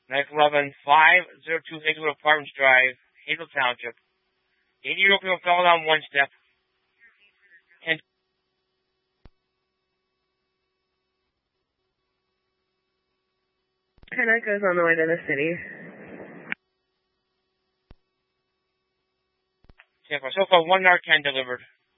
911-502 Hazelwood Apartments Drive, Hazel Township. 80-year-old female fell down one step. And Connect goes on the way to the city. so far, one Narcan delivered.